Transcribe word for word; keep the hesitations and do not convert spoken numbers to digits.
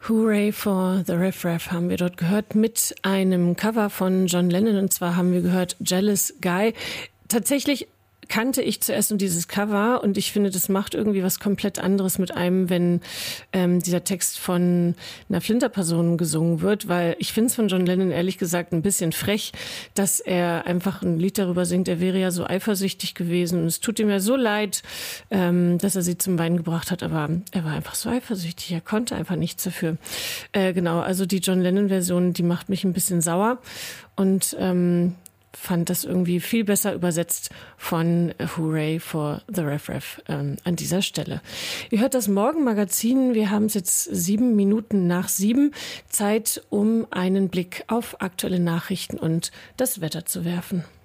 Hooray for the Rev Rev haben wir dort gehört mit einem Cover von John Lennon, und zwar haben wir gehört Jealous Guy. Tatsächlich kannte ich zuerst nur dieses Cover, und ich finde, das macht irgendwie was komplett anderes mit einem, wenn ähm, dieser Text von einer Flinterperson gesungen wird, weil ich finde es von John Lennon ehrlich gesagt ein bisschen frech, dass er einfach ein Lied darüber singt, er wäre ja so eifersüchtig gewesen und es tut ihm ja so leid, ähm, dass er sie zum Weinen gebracht hat, aber er war einfach so eifersüchtig, er konnte einfach nichts dafür. Äh, genau, also die John Lennon-Version, die macht mich ein bisschen sauer, und ähm, fand das irgendwie viel besser übersetzt von Hooray for the Rev Rev ähm, an dieser Stelle. Ihr hört das Morgenmagazin. Wir haben es jetzt sieben Minuten nach sieben. Zeit, um einen Blick auf aktuelle Nachrichten und das Wetter zu werfen.